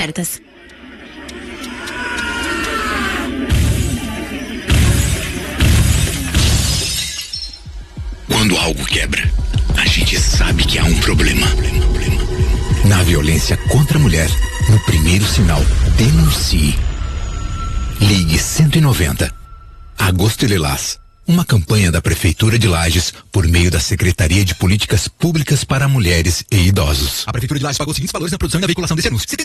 abertas. Quando algo quebra, a gente sabe que há um problema. Na violência contra a mulher, no primeiro sinal, denuncie. Ligue 190. Agosto e Lilás. Uma campanha da Prefeitura de Lages por meio da Secretaria de Políticas Públicas para Mulheres e Idosos. A Prefeitura de Lages pagou os seguintes valores na produção e na veiculação desse anúncio: R$